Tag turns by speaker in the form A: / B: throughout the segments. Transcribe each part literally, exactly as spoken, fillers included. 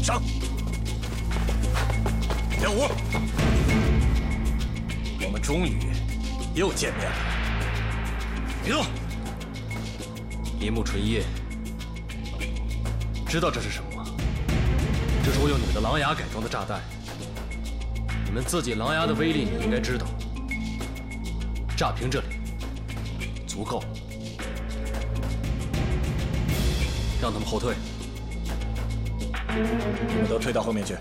A: 上！跳舞！我们终于又见面了。别动！
B: 铃木纯一，知道这是什么吗？这是我用你们的狼牙改装的炸弹。你们自己狼牙的威力，你应该知道。炸平这里，足够。让他们后退。
A: 你们都退到后面去。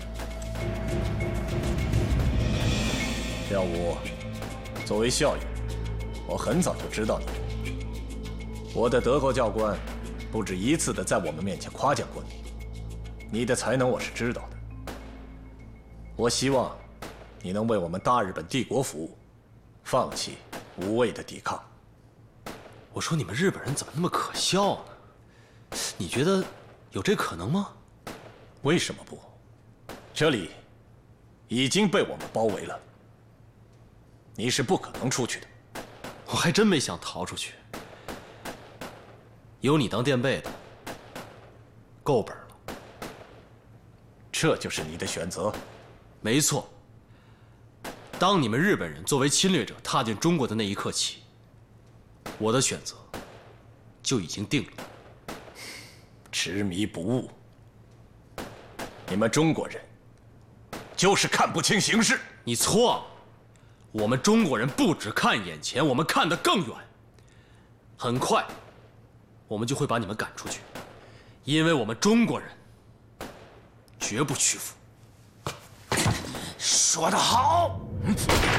A: 跳舞，作为校友，我很早就知道你。我的德国教官不止一次的在我们面前夸奖过你，你的才能我是知道的。我希望你能为我们大日本帝国服务，放弃无谓的抵抗。
B: 我说你们日本人怎么那么可笑呢？你觉得有这可能吗？
A: 为什么不？这里已经被我们包围了，你是不可能出去的。
B: 我还真没想逃出去。有你当垫背的，够本了。
A: 这就是你的选择？
B: 没错。当你们日本人作为侵略者踏进中国的那一刻起，我的选择就已经定了。
A: 执迷不悟，你们中国人就是看不清形势。
B: 你错了，我们中国人不只看眼前，我们看得更远。很快，我们就会把你们赶出去，因为我们中国人绝不屈服。
A: 说得好！